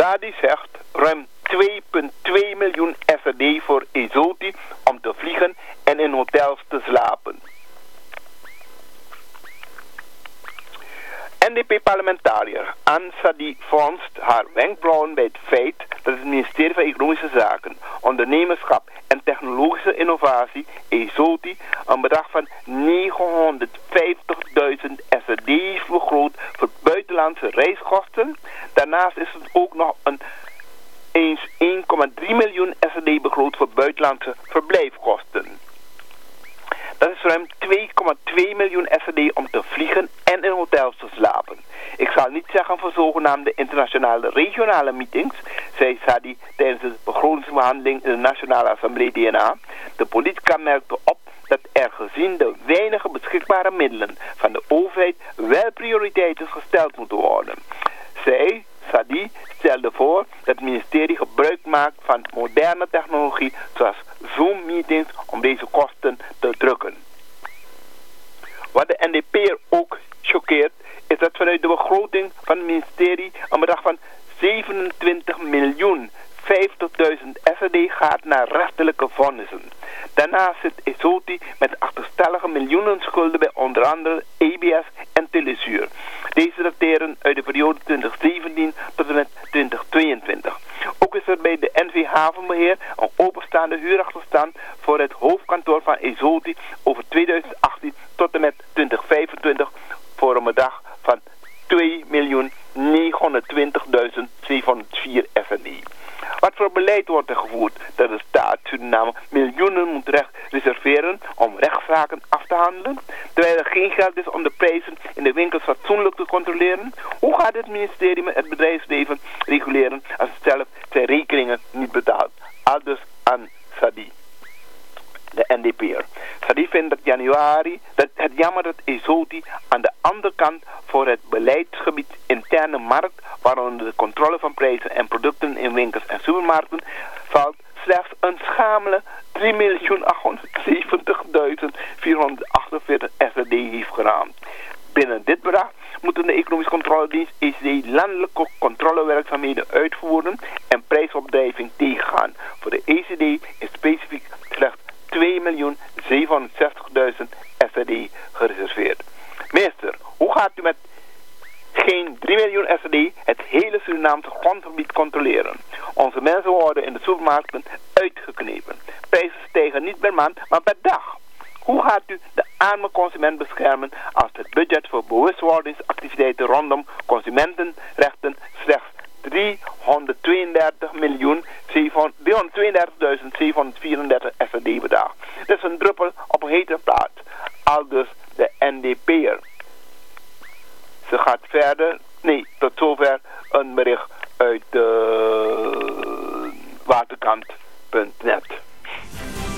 Sadi zegt ruim 2,2 miljoen SRD voor Ezoti om te vliegen en in hotels te slapen. NDP-parlementariër Ansadi fronst haar wenkbrauwen bij het feit dat het ministerie van Economische Zaken, Ondernemerschap en Technologische Innovatie, Ezoti, een bedrag van 950.000 SRD heeft begroot voor buitenlandse reiskosten. Daarnaast is het ook nog eens 1,3 miljoen SRD begroot voor buitenlandse verblijfkosten. Dat is ruim 2,2 miljoen SRD om te vliegen en in hotels te slapen. Ik zal niet zeggen voor zogenaamde internationale regionale meetings, zei Sadi tijdens de begrotingsbehandeling in de Nationale Assemblée DNA. De politica merkte op dat er gezien de weinige beschikbare middelen van de overheid wel prioriteiten gesteld moeten worden. Zij, Sadi, stelde voor dat het ministerie gebruik maakt van moderne technologie zoals Zoom-meetings om deze kosten te drukken. Wat de NDP ook choqueert is dat vanuit de begroting van het ministerie een bedrag van 27.050.000 SRD gaat naar rechterlijke vonnissen. Daarnaast zit Ezoti met achterstallige miljoenen schulden bij onder andere EBS en Telesuur. Deze dateren uit de periode 2017 tot en met 2022. Ook is er bij de NV Havenbeheer een openstaande huurachterstand voor het hoofdkantoor van Ezoti over 2018 tot en met 2025 voor een bedrag van 2.920.704 SRD. Wat voor beleid wordt er gevoerd dat de staat Suriname miljoenen moet reserveren om rechtszaken af te handelen, terwijl er geen geld is om de prijzen in de winkels fatsoenlijk te controleren? Hoe gaat het ministerie met het bedrijfsleven reguleren als het zelf zijn rekeningen niet betaalt? Aldus aan Sadi, de NDP'er. Sadi vindt dat het jammer dat Ezoti aan de andere kant voor het beleidsgebied interne markt, waaronder de controle van prijzen en producten in winkels en supermarkten, valt slechts een schamele 3.870.448 SRD heeft geraamd. Binnen dit bedrag moeten de Economische Controledienst ECD landelijke controlewerkzaamheden uitvoeren en prijsopdrijving tegengaan. Voor de ECD is specifiek slechts 2.760.000 SRD gereserveerd. Minister, hoe gaat u met geen 3 miljoen SRD het hele Surinaamse grondgebied controleren? Onze mensen worden in de supermarkten uitgeknepen. Prijzen stijgen niet per maand, maar per dag. Hoe gaat u de arme consument beschermen als het budget voor bewustwordingsactiviteiten rondom consumentenrechten slechts 332.734 SRD bedraagt? Dat is een druppel op een hete plaat. Aldus de NDP'er. Ze gaat verder. Nee, tot zover een bericht uit waterkant.net.